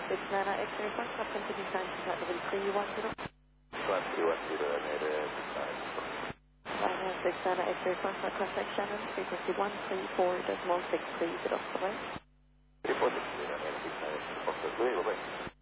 69 X-ray Fox, up continue time to that level 310. 69 X-ray Fox, contact Shannon, frequency 134.630. Bye-bye. Report 69 X-ray Fox, bye-bye.